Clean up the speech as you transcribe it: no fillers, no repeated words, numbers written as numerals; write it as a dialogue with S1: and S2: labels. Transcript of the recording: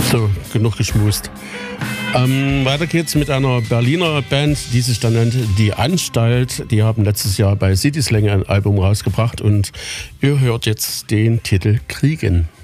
S1: So, genug geschmust. Weiter geht's mit einer Berliner Band, die sich dann nennt Die Anstalt. Die haben letztes Jahr bei City Slang ein Album rausgebracht und ihr hört jetzt den Titel Kriegen.